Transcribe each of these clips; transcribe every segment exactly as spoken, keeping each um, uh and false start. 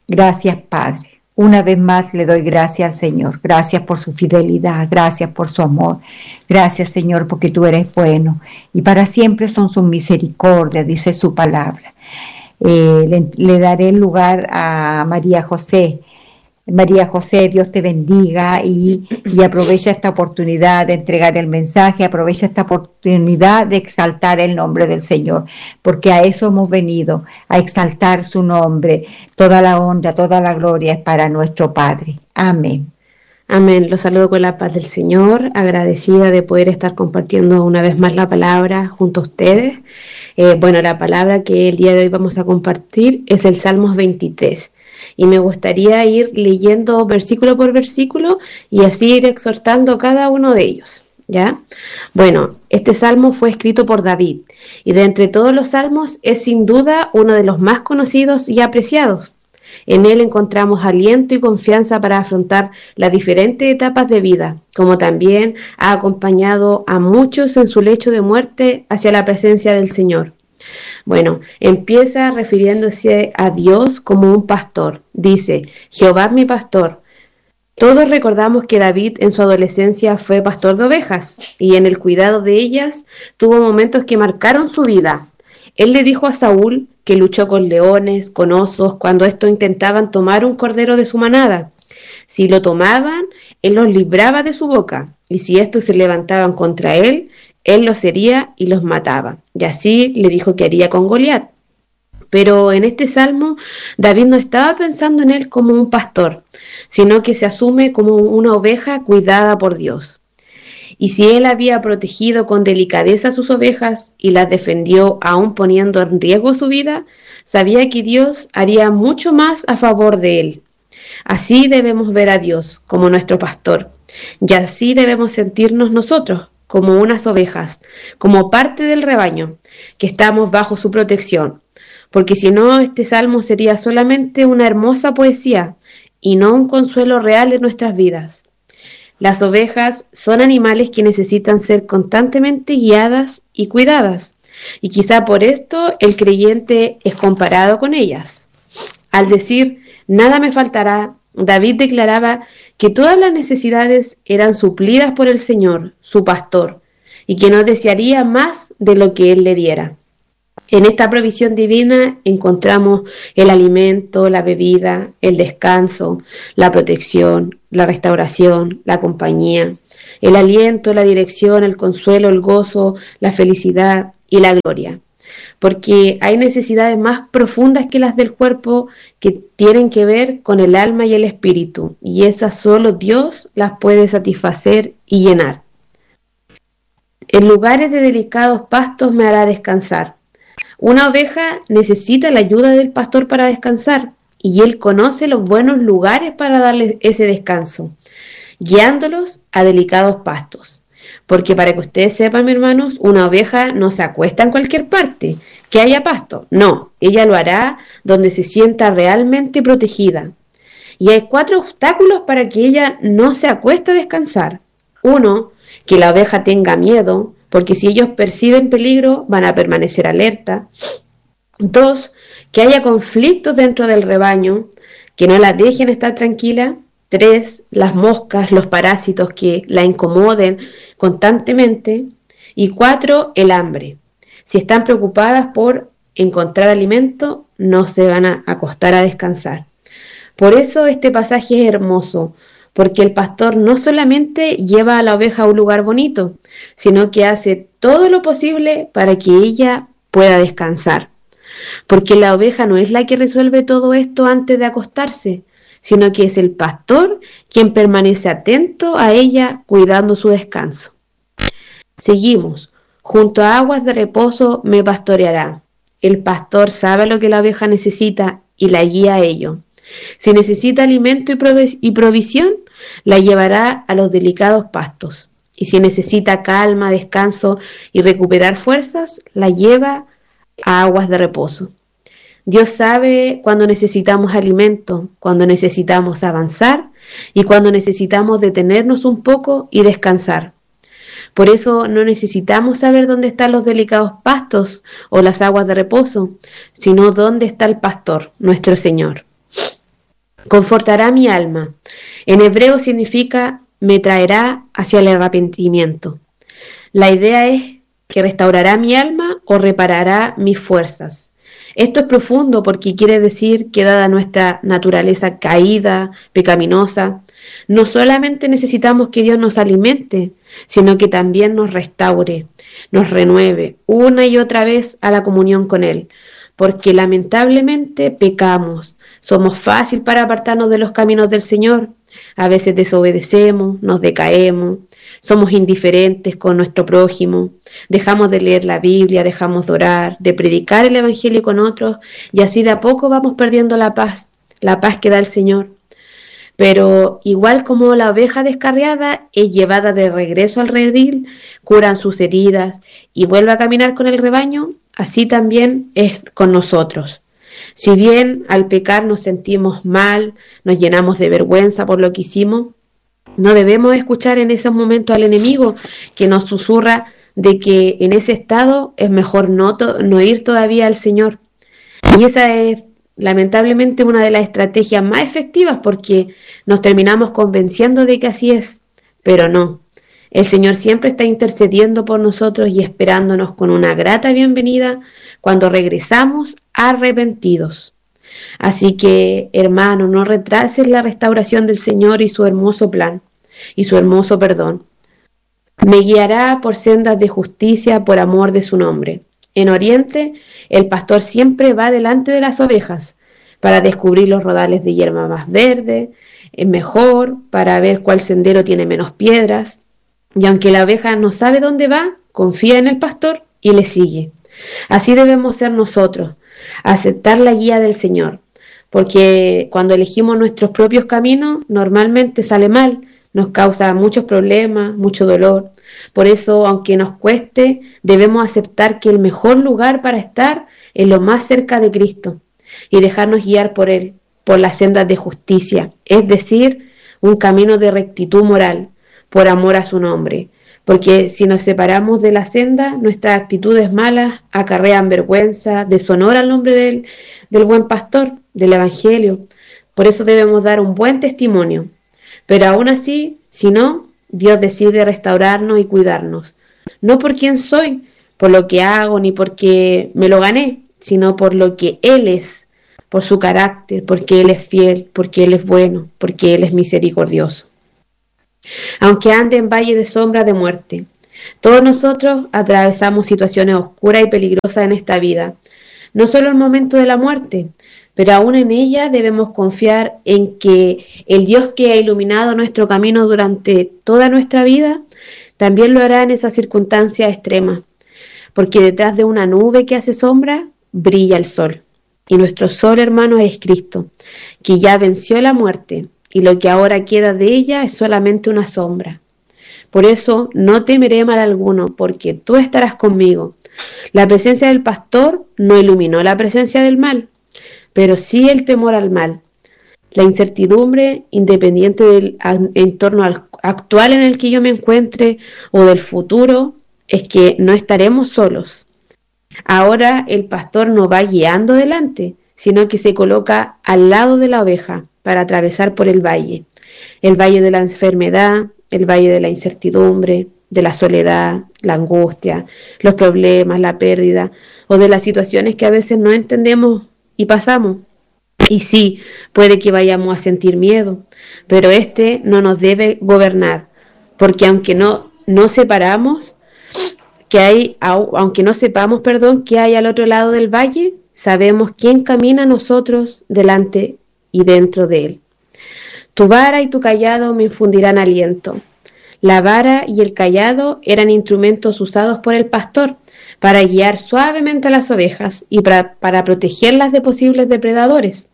Gracias, Padre. Una vez más le doy gracias al Señor. Gracias por su fidelidad, gracias por su amor. Gracias, Señor, porque tú eres bueno. Y para siempre son sus misericordias, dice su palabra. Eh, le, le daré el lugar a María José. María José, Dios te bendiga y, y aprovecha esta oportunidad de entregar el mensaje, aprovecha esta oportunidad de exaltar el nombre del Señor, porque a eso hemos venido, a exaltar su nombre. Toda la honra, toda la gloria es para nuestro Padre. Amén. Amén. Los saludo con la paz del Señor, agradecida de poder estar compartiendo una vez más la palabra junto a ustedes. Eh, bueno, la palabra que el día de hoy vamos a compartir es el Salmos veintitrés. Y me gustaría ir leyendo versículo por versículo y así ir exhortando cada uno de ellos, ¿ya? Bueno, este salmo fue escrito por David y de entre todos los salmos es sin duda uno de los más conocidos y apreciados. En él encontramos aliento y confianza para afrontar las diferentes etapas de vida, como también ha acompañado a muchos en su lecho de muerte hacia la presencia del Señor. Bueno, empieza refiriéndose a Dios como un pastor. Dice, Jehová es mi pastor. Todos recordamos que David en su adolescencia fue pastor de ovejas y en el cuidado de ellas tuvo momentos que marcaron su vida. Él le dijo a Saúl que luchó con leones, con osos, cuando estos intentaban tomar un cordero de su manada. Si lo tomaban, él los libraba de su boca, y si estos se levantaban contra él, él los hería y los mataba. Y así le dijo que haría con Goliat. Pero en este salmo, David no estaba pensando en él como un pastor, sino que se asume como una oveja cuidada por Dios. Y si él había protegido con delicadeza sus ovejas y las defendió aún poniendo en riesgo su vida, sabía que Dios haría mucho más a favor de él. Así debemos ver a Dios como nuestro pastor, y así debemos sentirnos nosotros, como unas ovejas, como parte del rebaño, que estamos bajo su protección, porque si no, este salmo sería solamente una hermosa poesía y no un consuelo real en nuestras vidas. Las ovejas son animales que necesitan ser constantemente guiadas y cuidadas, y quizá por esto el creyente es comparado con ellas. Al decir, nada me faltará, David declaraba que todas las necesidades eran suplidas por el Señor, su pastor, y que no desearía más de lo que Él le diera. En esta provisión divina encontramos el alimento, la bebida, el descanso, la protección, la restauración, la compañía, el aliento, la dirección, el consuelo, el gozo, la felicidad y la gloria. Porque hay necesidades más profundas que las del cuerpo que tienen que ver con el alma y el espíritu, y esas solo Dios las puede satisfacer y llenar. En lugares de delicados pastos me hará descansar. Una oveja necesita la ayuda del pastor para descansar, y él conoce los buenos lugares para darles ese descanso, guiándolos a delicados pastos. Porque para que ustedes sepan, mis hermanos, una oveja no se acuesta en cualquier parte que haya pasto. No, ella lo hará donde se sienta realmente protegida. Y hay cuatro obstáculos para que ella no se acueste a descansar. Uno, que la oveja tenga miedo, porque si ellos perciben peligro van a permanecer alerta. Dos, que haya conflictos dentro del rebaño, que no la dejen estar tranquila. Tres, las moscas, los parásitos que la incomoden constantemente. Y cuatro, el hambre. Si están preocupadas por encontrar alimento, no se van a acostar a descansar. Por eso este pasaje es hermoso, porque el pastor no solamente lleva a la oveja a un lugar bonito, sino que hace todo lo posible para que ella pueda descansar. Porque la oveja no es la que resuelve todo esto antes de acostarse, sino que es el pastor quien permanece atento a ella cuidando su descanso. Seguimos. Junto a aguas de reposo me pastoreará. El pastor sabe lo que la oveja necesita y la guía a ello. Si necesita alimento y, provis- y provisión, la llevará a los delicados pastos. Y si necesita calma, descanso y recuperar fuerzas, la lleva a aguas de reposo. Dios sabe cuando necesitamos alimento, cuando necesitamos avanzar y cuando necesitamos detenernos un poco y descansar. Por eso no necesitamos saber dónde están los delicados pastos o las aguas de reposo, sino dónde está el pastor, nuestro Señor. Confortará mi alma. En hebreo significa me traerá hacia el arrepentimiento. La idea es que restaurará mi alma o reparará mis fuerzas. Esto es profundo porque quiere decir que dada nuestra naturaleza caída, pecaminosa, no solamente necesitamos que Dios nos alimente, sino que también nos restaure, nos renueve una y otra vez a la comunión con Él, porque lamentablemente pecamos, somos fácil para apartarnos de los caminos del Señor, a veces desobedecemos, nos decaemos, somos indiferentes con nuestro prójimo, dejamos de leer la Biblia, dejamos de orar, de predicar el Evangelio con otros, y así de a poco vamos perdiendo la paz, la paz que da el Señor. Pero igual como la oveja descarriada es llevada de regreso al redil, curan sus heridas y vuelve a caminar con el rebaño, así también es con nosotros. Si bien al pecar nos sentimos mal, nos llenamos de vergüenza por lo que hicimos, no debemos escuchar en esos momentos al enemigo que nos susurra de que en ese estado es mejor no, to- no ir todavía al Señor. Y esa es lamentablemente una de las estrategias más efectivas porque nos terminamos convenciendo de que así es, pero no. El Señor siempre está intercediendo por nosotros y esperándonos con una grata bienvenida cuando regresamos arrepentidos. Así que, hermano, no retrases la restauración del Señor y su hermoso plan y su hermoso perdón. Me guiará por sendas de justicia por amor de su nombre. En Oriente, el pastor siempre va delante de las ovejas para descubrir los rodales de hierba más verde, es mejor, para ver cuál sendero tiene menos piedras. Y aunque la oveja no sabe dónde va, confía en el pastor y le sigue. Así debemos ser nosotros, aceptar la guía del Señor, porque cuando elegimos nuestros propios caminos, normalmente sale mal, nos causa muchos problemas, mucho dolor. Por eso, aunque nos cueste, debemos aceptar que el mejor lugar para estar es lo más cerca de Cristo y dejarnos guiar por Él, por las sendas de justicia, es decir, un camino de rectitud moral, por amor a su nombre. Porque si nos separamos de la senda, nuestras actitudes malas acarrean vergüenza, deshonor al nombre del, del buen pastor, del Evangelio. Por eso debemos dar un buen testimonio. Pero aún así, si no, Dios decide restaurarnos y cuidarnos. No por quién soy, por lo que hago, ni porque me lo gané, sino por lo que Él es, por su carácter, porque Él es fiel, porque Él es bueno, porque Él es misericordioso. Aunque ande en valle de sombra de muerte, todos nosotros atravesamos situaciones oscuras y peligrosas en esta vida, no solo el momento de la muerte, pero aún en ella debemos confiar en que el Dios que ha iluminado nuestro camino durante toda nuestra vida, también lo hará en esas circunstancias extremas, porque detrás de una nube que hace sombra, brilla el sol. Y nuestro sol, hermanos, es Cristo, que ya venció la muerte, y lo que ahora queda de ella es solamente una sombra. Por eso no temeré mal alguno, porque tú estarás conmigo. La presencia del pastor no iluminó la presencia del mal, pero sí el temor al mal. La incertidumbre, independiente del entorno actual en el que yo me encuentre o del futuro, es que no estaremos solos. Ahora el pastor no va guiando delante, sino que se coloca al lado de la oveja para atravesar por el valle. El valle de la enfermedad, el valle de la incertidumbre, de la soledad, la angustia, los problemas, la pérdida o de las situaciones que a veces no entendemos y pasamos. Y sí, puede que vayamos a sentir miedo, pero este no nos debe gobernar, porque aunque no, no separamos, que hay, aunque no sepamos, perdón, qué hay al otro lado del valle, sabemos quién camina a nosotros delante y dentro de él. Tu vara y tu cayado me infundirán aliento. La vara y el cayado eran instrumentos usados por el pastor para guiar suavemente a las ovejas y para, para protegerlas de posibles depredadores.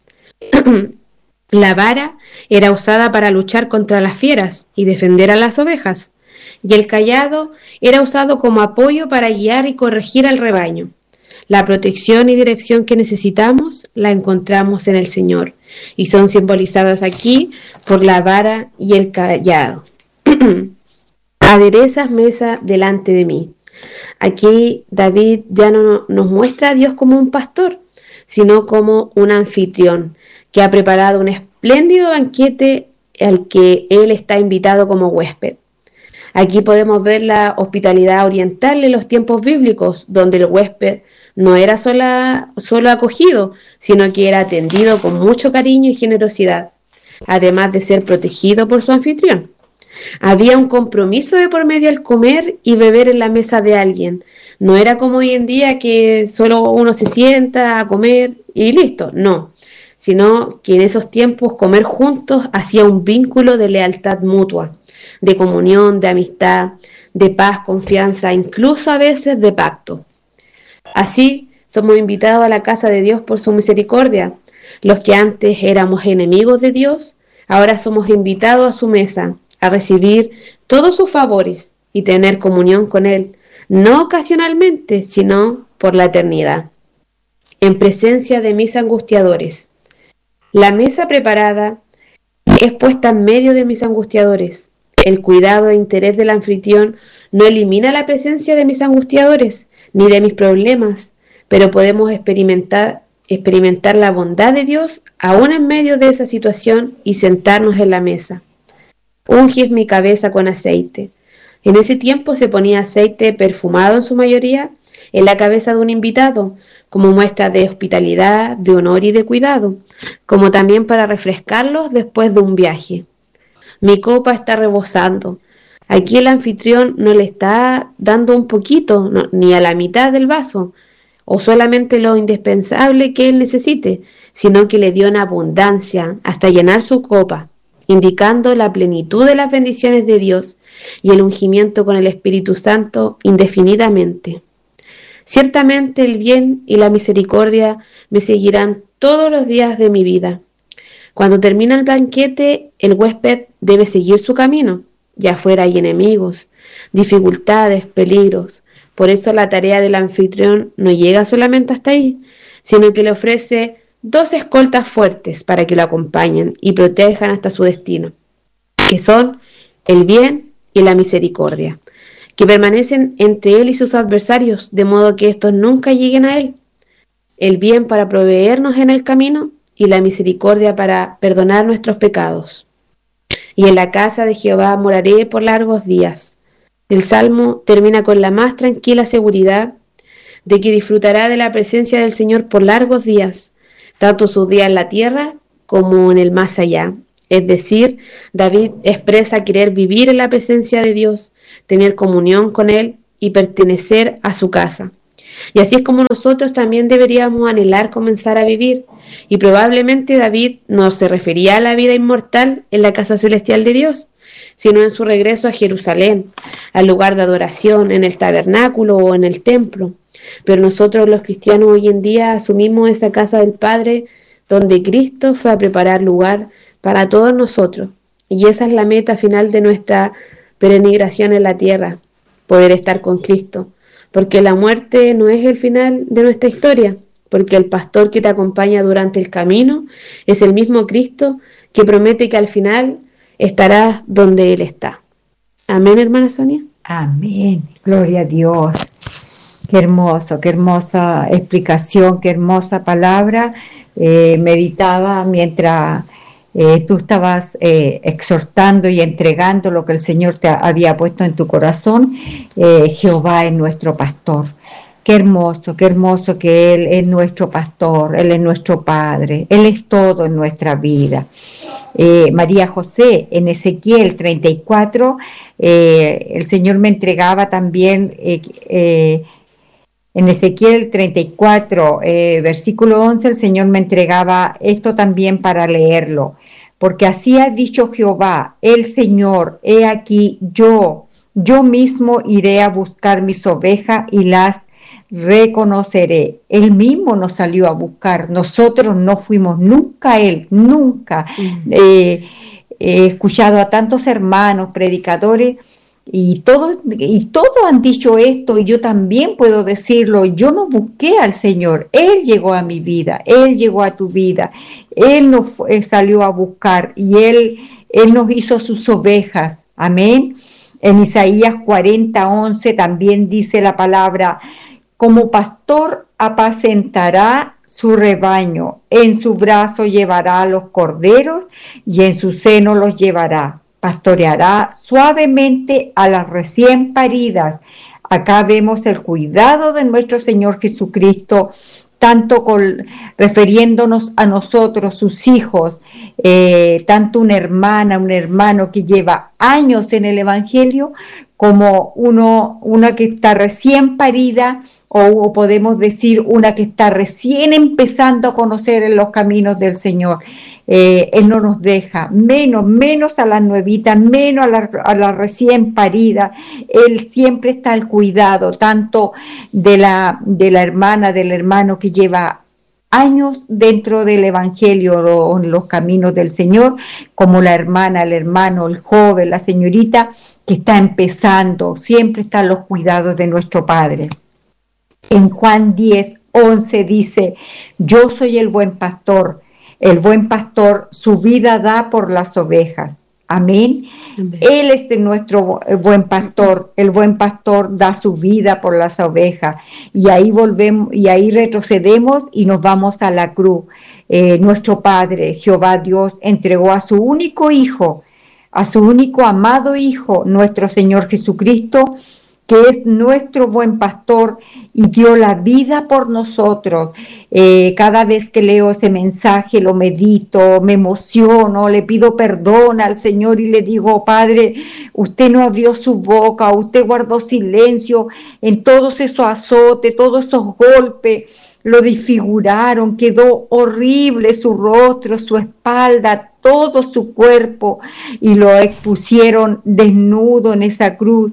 La vara era usada para luchar contra las fieras y defender a las ovejas, y el cayado era usado como apoyo para guiar y corregir al rebaño. La protección y dirección que necesitamos la encontramos en el Señor y son simbolizadas aquí por la vara y el cayado. Aderezas mesa delante de mí. Aquí David ya no nos muestra a Dios como un pastor, sino como un anfitrión que ha preparado un, espléndido banquete al que él está invitado como huésped. Aquí podemos ver la hospitalidad oriental en los tiempos bíblicos, donde el huésped no era sola, solo acogido, sino que era atendido con mucho cariño y generosidad, además de ser protegido por su anfitrión. Había un compromiso de por medio al comer y beber en la mesa de alguien. No era como hoy en día que solo uno se sienta a comer y listo, no, sino que en esos tiempos comer juntos hacía un vínculo de lealtad mutua, de comunión, de amistad, de paz, confianza, incluso a veces de pacto. Así somos invitados a la casa de Dios por su misericordia. Los que antes éramos enemigos de Dios, ahora somos invitados a su mesa, a recibir todos sus favores y tener comunión con Él, no ocasionalmente, sino por la eternidad. En presencia de mis angustiadores. La mesa preparada es puesta en medio de mis angustiadores. El cuidado e interés del anfitrión no elimina la presencia de mis angustiadores ni de mis problemas, pero podemos experimentar, experimentar la bondad de Dios aún en medio de esa situación y sentarnos en la mesa. Ungid mi cabeza con aceite. En ese tiempo se ponía aceite perfumado en su mayoría en la cabeza de un invitado, como muestra de hospitalidad, de honor y de cuidado, como también para refrescarlos después de un viaje. Mi copa está rebosando. Aquí el anfitrión no le está dando un poquito, no, ni a la mitad del vaso, o solamente lo indispensable que él necesite, sino que le dio en abundancia hasta llenar su copa, indicando la plenitud de las bendiciones de Dios y el ungimiento con el Espíritu Santo indefinidamente. Ciertamente el bien y la misericordia me seguirán todos los días de mi vida. Cuando termina el banquete, el huésped debe seguir su camino. Ya afuera hay enemigos, dificultades, peligros. Por eso la tarea del anfitrión no llega solamente hasta ahí, sino que le ofrece dos escoltas fuertes para que lo acompañen y protejan hasta su destino, que son el bien y la misericordia, que permanecen entre él y sus adversarios, de modo que estos nunca lleguen a él. El bien para proveernos en el camino y la misericordia para perdonar nuestros pecados. Y en la casa de Jehová moraré por largos días. El Salmo termina con la más tranquila seguridad de que disfrutará de la presencia del Señor por largos días, tanto sus días en la tierra como en el más allá. Es decir, David expresa querer vivir en la presencia de Dios, tener comunión con Él y pertenecer a su casa. Y así es como nosotros también deberíamos anhelar comenzar a vivir. Y probablemente David no se refería a la vida inmortal en la casa celestial de Dios, sino en su regreso a Jerusalén, al lugar de adoración, en el tabernáculo o en el templo. Pero nosotros los cristianos hoy en día asumimos esa casa del Padre donde Cristo fue a preparar lugar para todos nosotros. Y esa es la meta final de nuestra peregrinación en la tierra, poder estar con Cristo. Porque la muerte no es el final de nuestra historia, porque el pastor que te acompaña durante el camino es el mismo Cristo que promete que al final estarás donde Él está. Amén, hermana Sonia. Amén, gloria a Dios. Qué hermoso, qué hermosa explicación, qué hermosa palabra. Eh, meditaba mientras eh, tú estabas eh, exhortando y entregando lo que el Señor te había puesto en tu corazón. eh, Jehová es nuestro pastor. Qué hermoso, qué hermoso que Él es nuestro pastor, Él es nuestro Padre, Él es todo en nuestra vida. Eh, María José, en Ezequiel treinta y cuatro, eh, el Señor me entregaba también, eh, eh, en Ezequiel treinta y cuatro, eh, versículo once, el Señor me entregaba esto también para leerlo. Porque así ha dicho Jehová, el Señor, he aquí yo, yo mismo iré a buscar mis ovejas y las reconoceré. Él mismo nos salió a buscar, nosotros no fuimos nunca a Él, nunca. Mm. Eh, he escuchado a tantos hermanos, predicadores, y todos, y todos han dicho esto, y yo también puedo decirlo. Yo no busqué al Señor, Él llegó a mi vida, Él llegó a tu vida, Él nos fue, salió a buscar, y Él, Él nos hizo sus ovejas. Amén. En Isaías cuarenta, once también dice la palabra: como pastor apacentará su rebaño, en su brazo llevará a los corderos y en su seno los llevará. Pastoreará suavemente a las recién paridas. Acá vemos el cuidado de nuestro Señor Jesucristo, tanto con, refiriéndonos a nosotros, sus hijos, eh, tanto una hermana, un hermano que lleva años en el Evangelio, como uno, una que está recién parida, o, o podemos decir una que está recién empezando a conocer en los caminos del Señor. Eh, él no nos deja, menos, menos a las nuevitas, menos a la, a la recién parida. Él siempre está al cuidado, tanto de la, de la hermana, del hermano que lleva años dentro del Evangelio o en los caminos del Señor, como la hermana, el hermano, el joven, la señorita que está empezando. Siempre están los cuidados de nuestro Padre. En Juan diez, once dice: yo soy el buen pastor. El buen pastor su vida da por las ovejas. Amén. Amén. Él es nuestro buen pastor. El buen pastor da su vida por las ovejas. Y ahí volvemos, y ahí retrocedemos y nos vamos a la cruz. Eh, nuestro Padre, Jehová Dios, entregó a su único Hijo, a su único amado Hijo, nuestro Señor Jesucristo, que es nuestro buen pastor y dio la vida por nosotros. Eh, cada vez que leo ese mensaje lo medito, me emociono, le pido perdón al Señor y le digo: Padre, usted no abrió su boca, usted guardó silencio en todos esos azotes, todos esos golpes, lo desfiguraron, quedó horrible su rostro, su espalda, todo su cuerpo, y lo expusieron desnudo en esa cruz.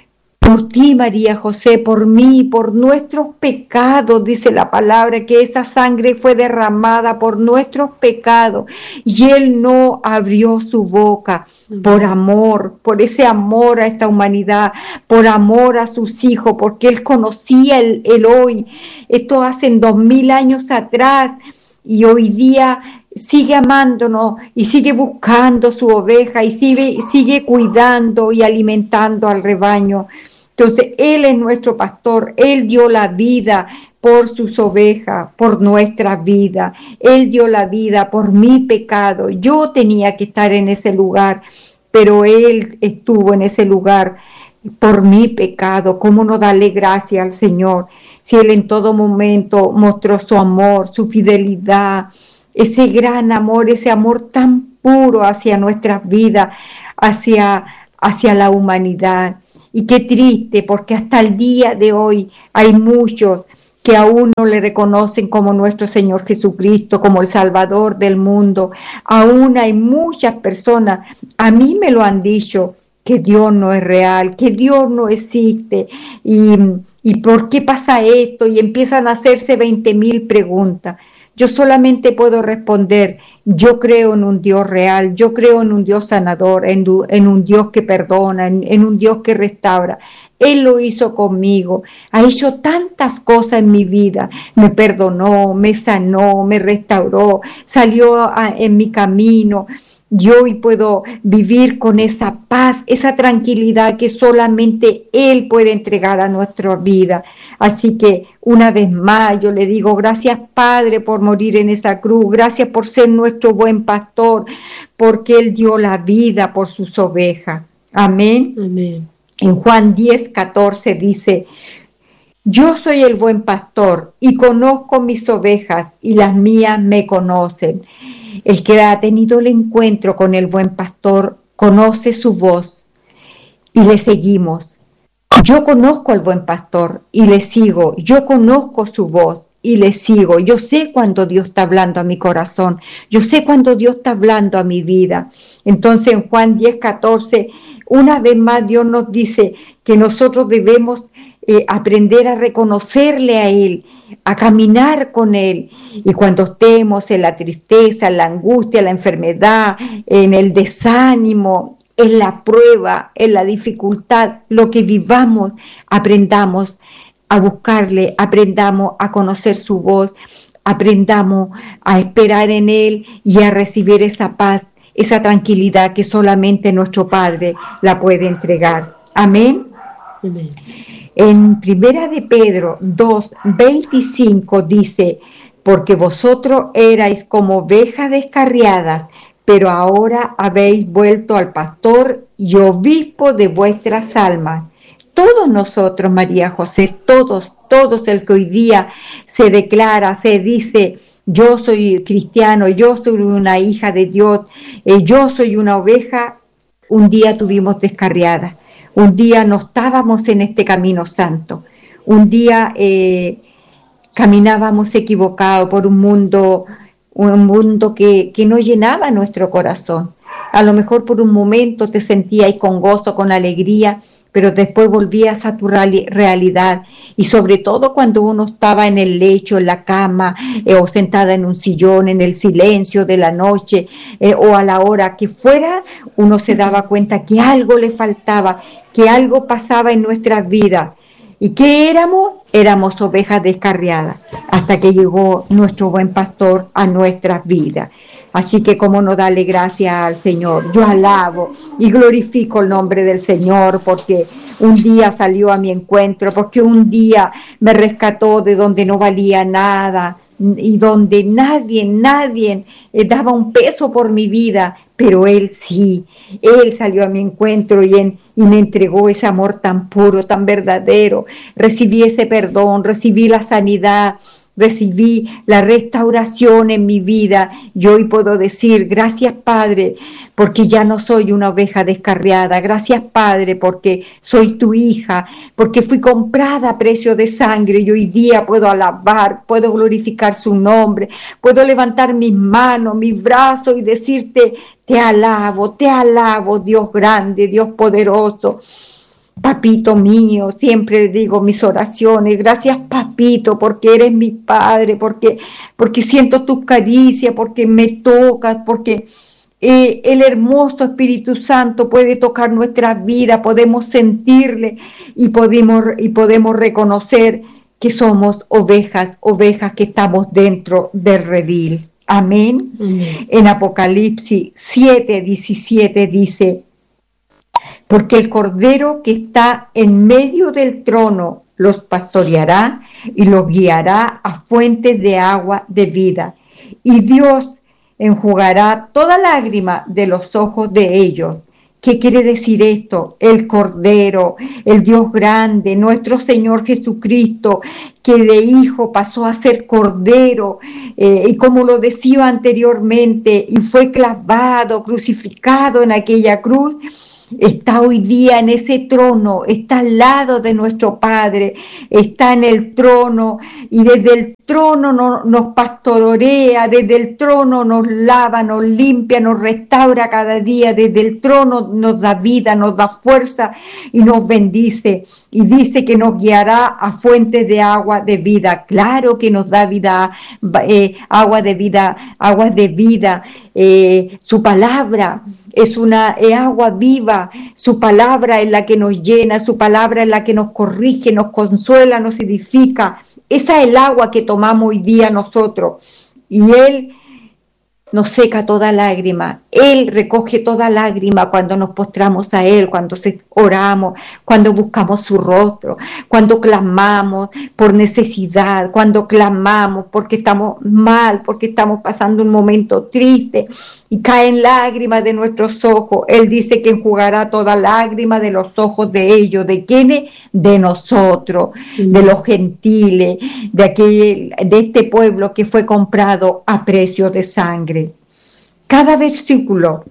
Por ti, María José, por mí, por nuestros pecados, dice la palabra, que esa sangre fue derramada por nuestros pecados, y Él no abrió su boca por amor, por ese amor a esta humanidad, por amor a sus hijos, porque Él conocía el, el hoy. Esto hace dos mil años atrás, y hoy día sigue amándonos y sigue buscando su oveja y sigue, sigue cuidando y alimentando al rebaño. Entonces, Él es nuestro pastor, Él dio la vida por sus ovejas, por nuestra vida. Él dio la vida por mi pecado. Yo tenía que estar en ese lugar, pero Él estuvo en ese lugar por mi pecado. ¿Cómo no darle gracias al Señor? Si Él en todo momento mostró su amor, su fidelidad, ese gran amor, ese amor tan puro hacia nuestras vidas, hacia, hacia la humanidad. Y qué triste, porque hasta el día de hoy hay muchos que aún no le reconocen como nuestro Señor Jesucristo, como el Salvador del mundo. Aún hay muchas personas, a mí me lo han dicho, que Dios no es real, que Dios no existe, y, y ¿por qué pasa esto? Y empiezan a hacerse veinte mil preguntas. Yo solamente puedo responder: yo creo en un Dios real, yo creo en un Dios sanador, en, en un Dios que perdona, en, en un Dios que restaura. Él lo hizo conmigo, ha hecho tantas cosas en mi vida, me perdonó, me sanó, me restauró, salió a, en mi camino. Yo hoy puedo vivir con esa paz, esa tranquilidad que solamente Él puede entregar a nuestra vida. Así que una vez más yo le digo: gracias, Padre, por morir en esa cruz, gracias por ser nuestro buen pastor, porque Él dio la vida por sus ovejas. Amén. Amén. En Juan diez, catorce dice: yo soy el buen pastor y conozco mis ovejas y las mías me conocen. El que ha tenido el encuentro con el buen pastor conoce su voz y le seguimos. Yo conozco al buen pastor y le sigo. Yo conozco su voz y le sigo. Yo sé cuando Dios está hablando a mi corazón. Yo sé cuando Dios está hablando a mi vida. Entonces en Juan diez, catorce, una vez más Dios nos dice que nosotros debemos eh, aprender a reconocerle a Él, a caminar con Él. Y cuando estemos en la tristeza, en la angustia, en la enfermedad, en el desánimo, en la prueba, en la dificultad, lo que vivamos, aprendamos a buscarle, aprendamos a conocer su voz, aprendamos a esperar en Él y a recibir esa paz, esa tranquilidad que solamente nuestro Padre la puede entregar. Amén. Amén. En Primera de Pedro dos, veinticinco dice: porque vosotros erais como ovejas descarriadas, pero ahora habéis vuelto al pastor y obispo de vuestras almas. Todos nosotros, María José, todos, todos el que hoy día se declara, se dice, yo soy cristiano, yo soy una hija de Dios, eh, yo soy una oveja, un día tuvimos descarriada, un día no estábamos en este camino santo, un día eh, caminábamos equivocados por un mundo, un mundo que, que no llenaba nuestro corazón. A lo mejor por un momento te sentías con gozo, con alegría, pero después volvías a tu realidad, y sobre todo cuando uno estaba en el lecho, en la cama, eh, o sentada en un sillón, en el silencio de la noche, eh, o a la hora que fuera, uno se daba cuenta que algo le faltaba, que algo pasaba en nuestras vidas. ¿Y qué éramos? Éramos ovejas descarriadas, hasta que llegó nuestro buen pastor a nuestras vidas. Así que como no darle gracias al Señor, yo alabo y glorifico el nombre del Señor, porque un día salió a mi encuentro, porque un día me rescató de donde no valía nada y donde nadie, nadie daba un peso por mi vida, pero Él sí, Él salió a mi encuentro y, en, y me entregó ese amor tan puro, tan verdadero. Recibí ese perdón, recibí la sanidad, recibí la restauración en mi vida, y hoy puedo decir, gracias Padre, porque ya no soy una oveja descarriada, gracias Padre, porque soy tu hija, porque fui comprada a precio de sangre, y hoy día puedo alabar, puedo glorificar su nombre, puedo levantar mis manos, mis brazos y decirte, te alabo, te alabo, Dios grande, Dios poderoso. Papito mío, siempre digo mis oraciones, gracias papito, porque eres mi padre, porque, porque siento tus caricias, porque me tocas, porque eh, el hermoso Espíritu Santo puede tocar nuestra vida, podemos sentirle y podemos, y podemos reconocer que somos ovejas, ovejas que estamos dentro del redil. Amén. Amén. En Apocalipsis siete, diecisiete dice, porque el Cordero que está en medio del trono los pastoreará y los guiará a fuentes de agua de vida. Y Dios enjugará toda lágrima de los ojos de ellos. ¿Qué quiere decir esto? El Cordero, el Dios grande, nuestro Señor Jesucristo, que de hijo pasó a ser Cordero, eh, y como lo decía anteriormente, y fue clavado, crucificado en aquella cruz, está hoy día en ese trono, está al lado de nuestro Padre, está en el trono, y desde el trono nos, nos pastorea, desde el trono nos lava, nos limpia, nos restaura cada día, desde el trono nos da vida, nos da fuerza y nos bendice, y dice que nos guiará a fuentes de agua de vida. Claro que nos da vida, eh, agua de vida, aguas de vida. Eh, su palabra es una es agua viva, su palabra es la que nos llena, su palabra es la que nos corrige, nos consuela, nos edifica. Esa es el agua que tomamos hoy día nosotros, y Él nos seca toda lágrima, Él recoge toda lágrima cuando nos postramos a Él, cuando oramos, cuando buscamos su rostro, cuando clamamos por necesidad, cuando clamamos porque estamos mal, porque estamos pasando un momento triste y caen lágrimas de nuestros ojos. Él dice que enjugará toda lágrima de los ojos de ellos. ¿De quiénes? De nosotros, mm. de los gentiles, de, aquel, de este pueblo que fue comprado a precio de sangre. Cada versículo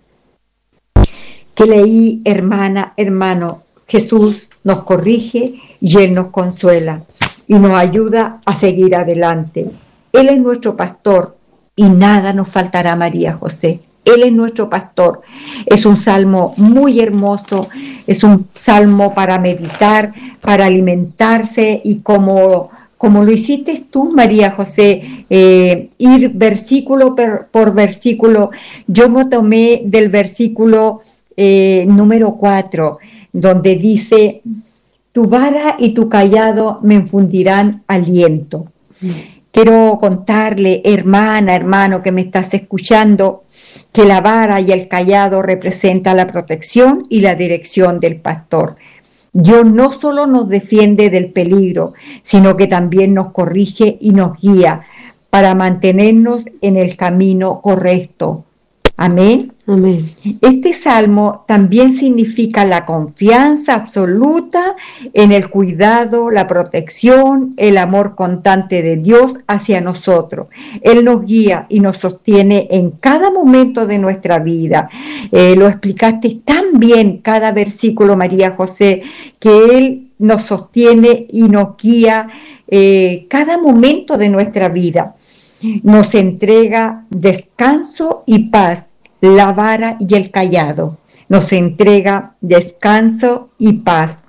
que leí, hermana, hermano, Jesús nos corrige y Él nos consuela y nos ayuda a seguir adelante. Él es nuestro pastor y nada nos faltará, María José. Él es nuestro pastor. Es un salmo muy hermoso, es un salmo para meditar, para alimentarse, y como... como lo hiciste tú, María José, eh, ir versículo per, por versículo. Yo me tomé del versículo eh, número cuatro, donde dice, tu vara y tu cayado me infundirán aliento. Mm. Quiero contarle, hermana, hermano, que me estás escuchando, que la vara y el cayado representan la protección y la dirección del pastor. Dios no solo nos defiende del peligro, sino que también nos corrige y nos guía para mantenernos en el camino correcto. Amén. Amén. Este salmo también significa la confianza absoluta en el cuidado, la protección, el amor constante de Dios hacia nosotros. Él nos guía y nos sostiene en cada momento de nuestra vida. Eh, lo explicaste tan bien cada versículo, María José, que Él nos sostiene y nos guía eh, cada momento de nuestra vida. Nos entrega descanso y paz, la vara y el cayado. Nos entrega descanso y paz.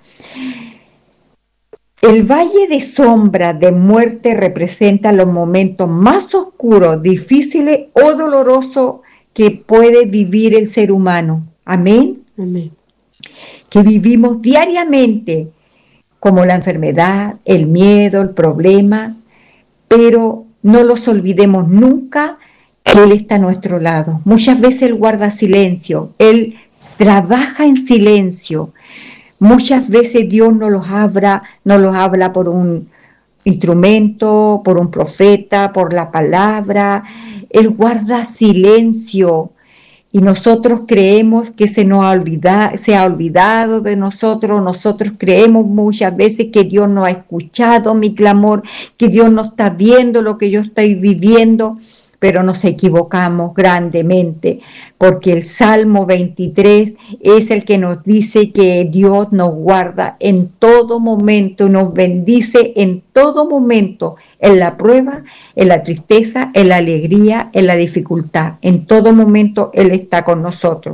El valle de sombra de muerte representa los momentos más oscuros, difíciles o dolorosos que puede vivir el ser humano. Amén. Amén. Que vivimos diariamente, como la enfermedad, el miedo, el problema, pero no los olvidemos nunca que Él está a nuestro lado. Muchas veces Él guarda silencio, Él trabaja en silencio. Muchas veces Dios no los habla, no los habla por un instrumento, por un profeta, por la palabra. Él guarda silencio y nosotros creemos que se nos ha olvidado, se ha olvidado de nosotros. Nosotros creemos muchas veces que Dios no ha escuchado mi clamor, que Dios no está viendo lo que yo estoy viviendo. Pero nos equivocamos grandemente, porque el Salmo veintitrés es el que nos dice que Dios nos guarda en todo momento, nos bendice en todo momento, en la prueba, en la tristeza, en la alegría, en la dificultad. En todo momento Él está con nosotros.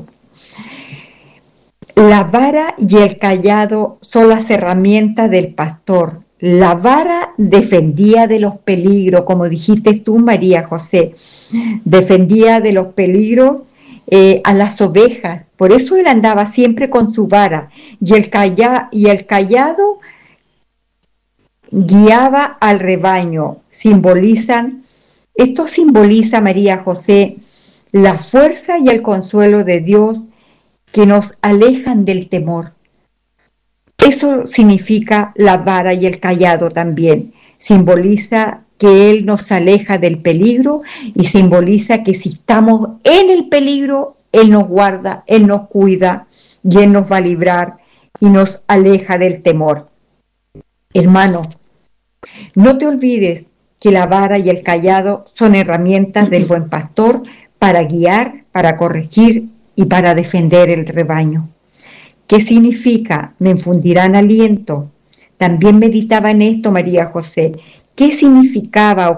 La vara y el cayado son las herramientas del pastor. La vara defendía de los peligros, como dijiste tú, María José, defendía de los peligros eh, a las ovejas. Por eso él andaba siempre con su vara. Y el, calla, y el cayado guiaba al rebaño. Simbolizan, esto simboliza, María José, la fuerza y el consuelo de Dios que nos alejan del temor. Eso significa la vara y el cayado también. Simboliza que Él nos aleja del peligro y simboliza que si estamos en el peligro, Él nos guarda, Él nos cuida y Él nos va a librar y nos aleja del temor. Hermano, no te olvides que la vara y el cayado son herramientas del buen pastor para guiar, para corregir y para defender el rebaño. ¿Qué significa? Me infundirán aliento. También meditaba en esto, María José. ¿Qué significaba